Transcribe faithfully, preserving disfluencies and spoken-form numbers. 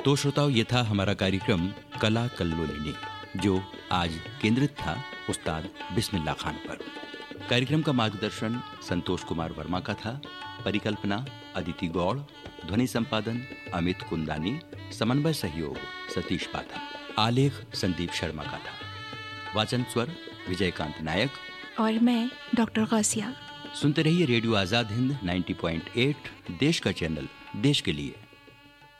तो श्रोताओं, ये था हमारा कार्यक्रम कला कल्लोलिनी, जो आज केंद्रित था उस्ताद बिस्मिल्लाह खान पर। कार्यक्रम का मार्गदर्शन संतोष कुमार वर्मा का था, परिकल्पना अदिति गौड़, ध्वनि संपादन अमित कुंदानी, समन्वय सहयोग सतीश पाठक, आलेख संदीप शर्मा का था। वाचन स्वर विजयकांत नायक और मैं डॉक्टर गौसिया। सुनते रहिए रेडियो आजाद हिंद नब्बे पॉइंट आठ, देश का चैनल, देश के लिए।